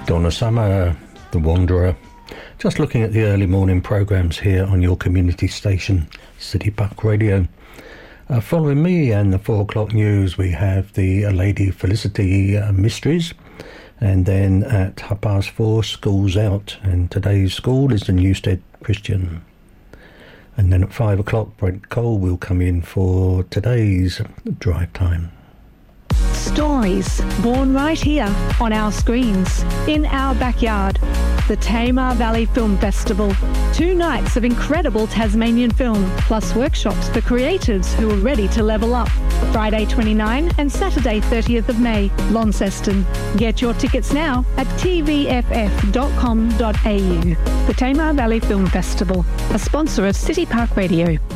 Donna Summer, The Wanderer. Just looking at the early morning programmes here on your community station, City Park Radio. Following me and the 4 o'clock news, we have the Lady Felicity Mysteries. And then at 4:30, School's Out. And today's school is the Newstead Christian. And then at 5 o'clock, Brent Cole will come in for today's drive time. Stories born right here on our screens, in our backyard. The Tamar Valley Film Festival. 2 nights of incredible Tasmanian film, plus workshops for creatives who are ready to level up. Friday 29 and Saturday 30th of May, Launceston. Get your tickets now at tvff.com.au. The Tamar Valley Film Festival, a sponsor of City Park Radio.